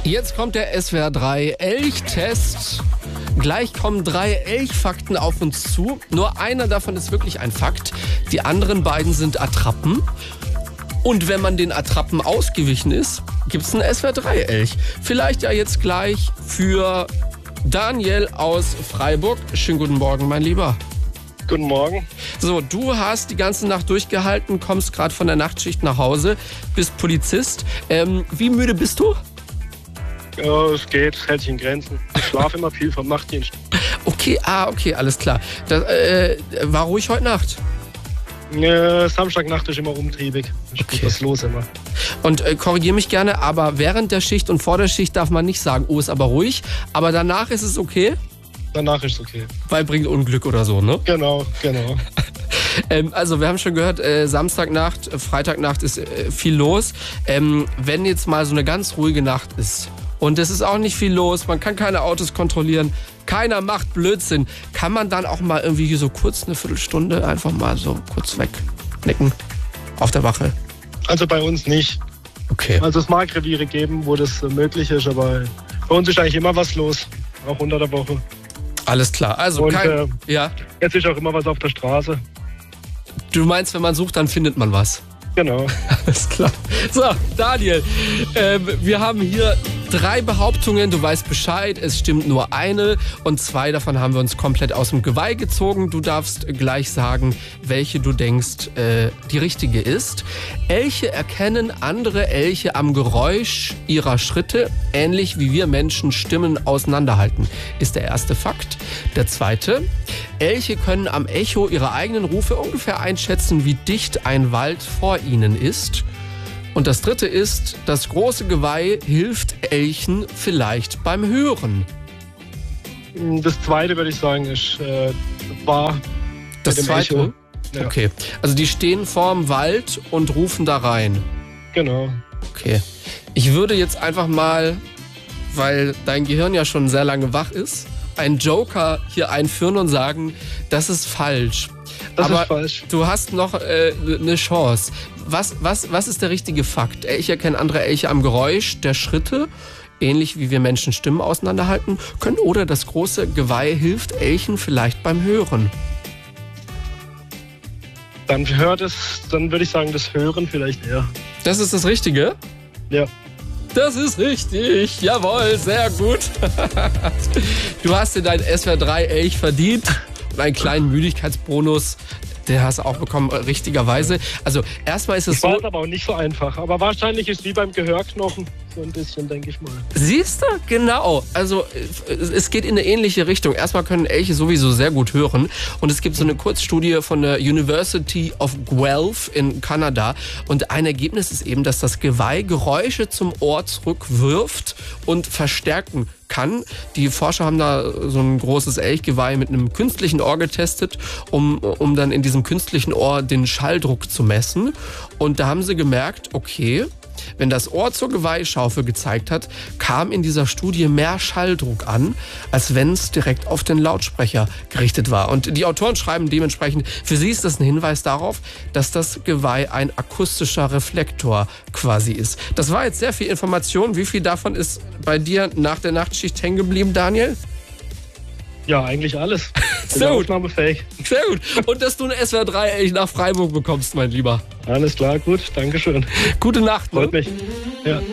Jetzt kommt der SWR 3 Elchtest. Gleich kommen 3 Elchfakten auf uns zu. Nur einer davon ist wirklich ein Fakt. Die anderen beiden sind Attrappen. Und wenn man den Attrappen ausgewichen ist, gibt es einen SWR 3 Elch. Vielleicht ja jetzt gleich für Daniel aus Freiburg. Schönen guten Morgen, mein Lieber. Guten Morgen. So, du hast die ganze Nacht durchgehalten, kommst gerade von der Nachtschicht nach Hause, bist Polizist. Wie müde bist du? Ja, es geht, hält sich in Grenzen. Ich schlafe immer viel vom Nachtdienst. Okay, alles klar. Das war ruhig heute Nacht. Samstagnacht ist immer umtriebig. Okay. Was los immer. Und korrigiere mich gerne, aber während der Schicht und vor der Schicht darf man nicht sagen, oh, ist aber ruhig. Aber danach ist es okay? Danach ist es okay. Weil bringt Unglück oder so, ne? Genau. Also wir haben schon gehört, Samstagnacht, Freitagnacht ist viel los. Wenn jetzt mal so eine ganz ruhige Nacht ist und es ist auch nicht viel los, man kann keine Autos kontrollieren, keiner macht Blödsinn, kann man dann auch mal irgendwie so kurz eine Viertelstunde einfach mal so kurz wegnicken auf der Wache? Also bei uns nicht. Okay. Also es mag Reviere geben, wo das möglich ist, aber bei uns ist eigentlich immer was los, auch unter der Woche. Alles klar, also Und ja. jetzt ist auch immer was auf der Straße. Du meinst, wenn man sucht, dann findet man was? Genau. Alles klar. So, Daniel, wir haben hier 3 Behauptungen, du weißt Bescheid, es stimmt nur eine und 2 davon haben wir uns komplett aus dem Geweih gezogen. Du darfst gleich sagen, welche du denkst, die richtige ist. Elche erkennen andere Elche am Geräusch ihrer Schritte, ähnlich wie wir Menschen Stimmen auseinanderhalten, ist der erste Fakt. Der zweite, Elche können am Echo ihrer eigenen Rufe ungefähr einschätzen, wie dicht ein Wald vor ihnen ist. Und das dritte ist, das große Geweih hilft Elchen vielleicht beim Hören. Das zweite, würde ich sagen, ist wahr. Das zweite? Echo. Ja. Okay. Also die stehen vorm Wald und rufen da rein. Genau. Okay. Ich würde jetzt einfach mal, weil dein Gehirn ja schon sehr lange wach ist, einen Joker hier einführen und sagen, das ist falsch. Das Aber ist falsch. du hast noch eine Chance. Was ist der richtige Fakt? Elche erkennen andere Elche am Geräusch der Schritte, ähnlich wie wir Menschen Stimmen auseinanderhalten können. Oder das große Geweih hilft Elchen vielleicht beim Hören. Dann würde ich sagen, das Hören vielleicht eher. Das ist das Richtige? Ja. Das ist richtig. Jawohl, sehr gut. Du hast dir dein SWR 3 Elch verdient. Und einen kleinen Müdigkeitsbonus, der hast du auch bekommen, richtigerweise. Also erstmal ist es so... Das war aber auch nicht so einfach. Aber wahrscheinlich ist es wie beim Gehörknochen. So ein bisschen, denke ich mal. Siehst du? Genau. Also es geht in eine ähnliche Richtung. Erstmal können Elche sowieso sehr gut hören. Und es gibt so eine Kurzstudie von der University of Guelph in Kanada. Und ein Ergebnis ist eben, dass das Geweih Geräusche zum Ohr zurückwirft und verstärken kann. Die Forscher haben da so ein großes Elchgeweih mit einem künstlichen Ohr getestet, um dann in diesem künstlichen Ohr den Schalldruck zu messen. Und da haben sie gemerkt, okay, wenn das Ohr zur Geweihschaufel gezeigt hat, kam in dieser Studie mehr Schalldruck an, als wenn es direkt auf den Lautsprecher gerichtet war. Und die Autoren schreiben dementsprechend, für sie ist das ein Hinweis darauf, dass das Geweih ein akustischer Reflektor quasi ist. Das war jetzt sehr viel Information. Wie viel davon ist bei dir nach der Nachtschicht hängen geblieben, Daniel? Ja, eigentlich alles. Sehr gut. Ausnahmefähig. Sehr gut. Und dass du eine SWR 3 Elch nach Freiburg bekommst, mein Lieber. Alles klar, gut. Dankeschön. Gute Nacht. Ne? Freut mich. Ja.